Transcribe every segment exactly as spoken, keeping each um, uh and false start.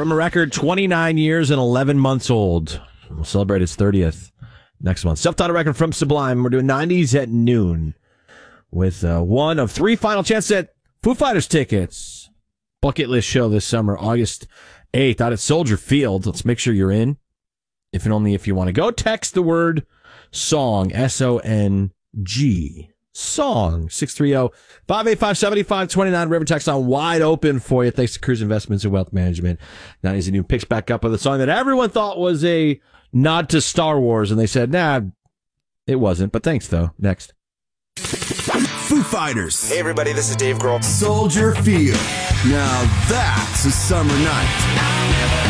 from a record twenty-nine years and eleven months old. We'll celebrate its thirtieth next month. Self-titled record from Sublime. We're doing nineties at noon with uh, one of three final chances at Foo Fighters tickets. Bucket list show this summer, August eighth, out at Soldier Field. Let's make sure you're in, if and only if you want to go. Text the word SONG, S O N G, SONG, six three zero, five eight five, seven five two nine. River text on wide open for you. Thanks to Cruise Investments and Wealth Management. Now he's a new picks back up with a song that everyone thought was a nod to Star Wars, and they said, nah, it wasn't. But thanks, though. Next. Foo Fighters. Hey, everybody, this is Dave Grohl. Soldier Field. Now that's a summer night.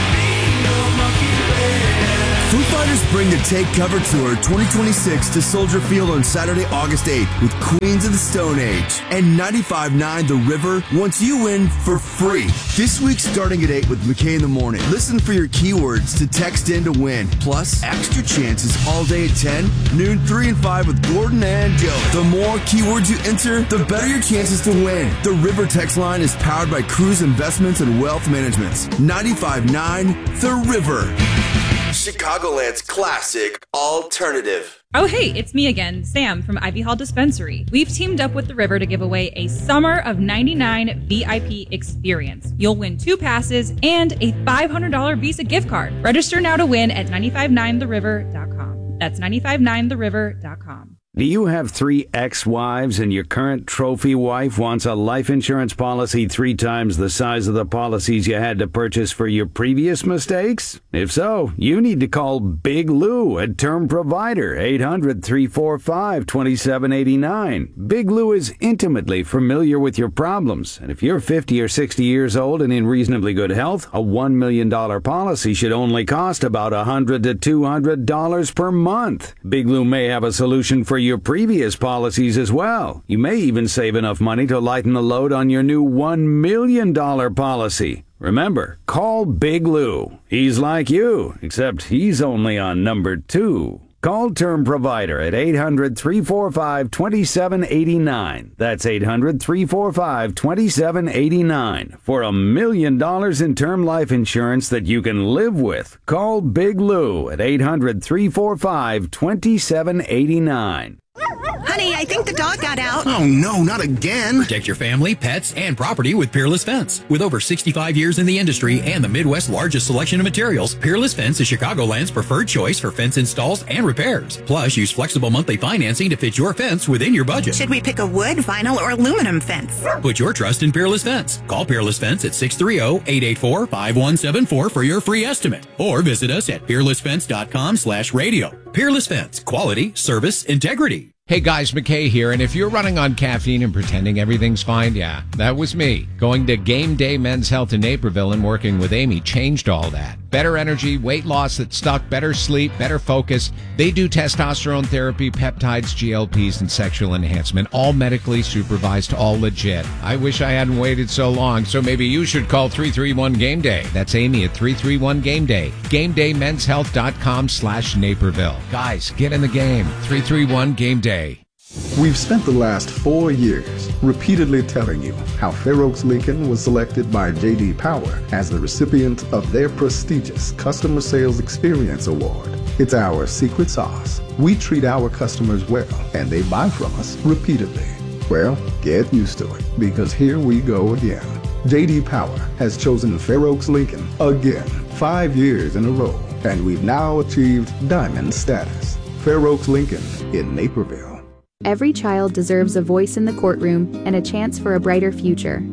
Foo Fighters bring the Take Cover Tour twenty twenty-six to Soldier Field on Saturday, August eighth with Queens of the Stone Age. And ninety-five point nine The River wants you in for free. This week starting at eight with McKay in the Morning. Listen for your keywords to text in to win. Plus, extra chances all day at ten, noon, three, and five with Gordon and Joe. The more keywords you enter, the better your chances to win. The River text line is powered by Cruise Investments and Wealth Management. ninety-five point nine The River. Chicagoland's classic alternative. Oh, hey, it's me again, Sam from Ivy Hall Dispensary. We've teamed up with The River to give away a Summer of ninety-nine V I P experience. You'll win two passes and a five hundred dollars Visa gift card. Register now to win at nine five nine the river dot com. That's nine five nine the river dot com. Do you have three ex-wives and your current trophy wife wants a life insurance policy three times the size of the policies you had to purchase for your previous mistakes? If so, you need to call Big Lou at Term Provider, eight hundred, three four five, two seven eight nine. Big Lou is intimately familiar with your problems, and if you're fifty or sixty years old and in reasonably good health, a one million dollars policy should only cost about one hundred to two hundred dollars per month. Big Lou may have a solution for your previous policies as well. You may even save enough money to lighten the load on your new one million dollars policy. Remember, call Big Lou. He's like you, except he's only on number two. Call Term Provider at eight hundred, three four five, two seven eight nine. That's eight hundred, three four five, two seven eight nine. For a million dollars in term life insurance that you can live with. Call Big Lou at eight hundred, three four five, two seven eight nine. Honey, I think the dog got out. Oh, no, not again. Protect your family, pets, and property with Peerless Fence. With over sixty-five years in the industry and the Midwest's largest selection of materials, Peerless Fence is Chicagoland's preferred choice for fence installs and repairs. Plus, use flexible monthly financing to fit your fence within your budget. Should we pick a wood, vinyl, or aluminum fence? Put your trust in Peerless Fence. Call Peerless Fence at six three zero, eight eight four, five one seven four for your free estimate. Or visit us at peerless fence dot com slash radio. Peerless Fence. Quality, service, integrity. Hey guys, McKay here, and if you're running on caffeine and pretending everything's fine, yeah, that was me. Going to Game Day Men's Health in Naperville and working with Amy changed all that. Better energy, weight loss that stuck, better sleep, better focus. They do testosterone therapy, peptides, G L Ps, and sexual enhancement, all medically supervised, all legit. I wish I hadn't waited so long, so maybe you should call three three one game day. That's Amy at three three one game day. game day men's health dot com slash Naperville. Guys, get in the game. three three one game day. We've spent the last four years repeatedly telling you how Fair Oaks Lincoln was selected by J D Power as the recipient of their prestigious Customer Sales Experience Award. It's our secret sauce. We treat our customers well, and they buy from us repeatedly. Well, get used to it, because here we go again. J D Power has chosen Fair Oaks Lincoln again, five years in a row, and we've now achieved Diamond status. Fair Oaks Lincoln in Naperville. Every child deserves a voice in the courtroom and a chance for a brighter future.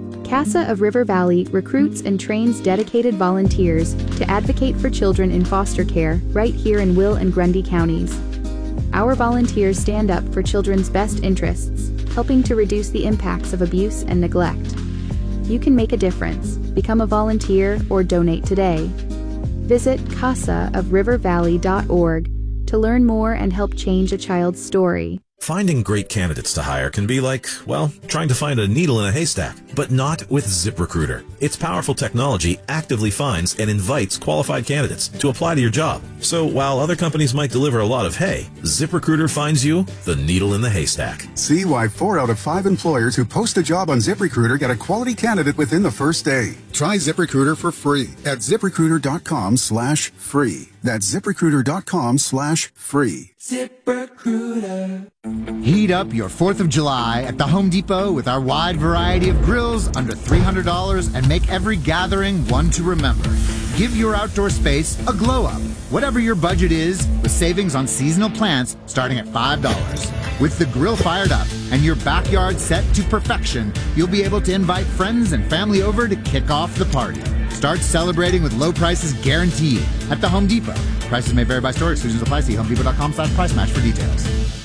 CASA of River Valley recruits and trains dedicated volunteers to advocate for children in foster care right here in Will and Grundy counties. Our volunteers stand up for children's best interests, helping to reduce the impacts of abuse and neglect. You can make a difference. Become a volunteer or donate today. Visit casa of river valley dot org to learn more and help change a child's story. Finding great candidates to hire can be like, well, trying to find a needle in a haystack, but not with ZipRecruiter. Its powerful technology actively finds and invites qualified candidates to apply to your job. So while other companies might deliver a lot of hay, ZipRecruiter finds you the needle in the haystack. See why four out of five employers who post a job on ZipRecruiter get a quality candidate within the first day. Try ZipRecruiter for free at ZipRecruiter.com slash free. That's ZipRecruiter.com slash free. ZipRecruiter. Heat up your fourth of July at the Home Depot with our wide variety of grills under three hundred dollars and make every gathering one to remember. Give your outdoor space a glow up, whatever your budget is, with savings on seasonal plants starting at five dollars. With the grill fired up and your backyard set to perfection, you'll be able to invite friends and family over to kick off the party. Start celebrating with low prices guaranteed at the Home Depot. Prices may vary by store. Exclusions apply. See homedepot.com slash price match for details.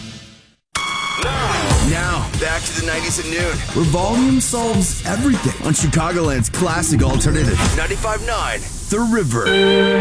Now, back to the nineties at noon, where volume solves everything on Chicagoland's classic alternative. ninety-five point nine The River.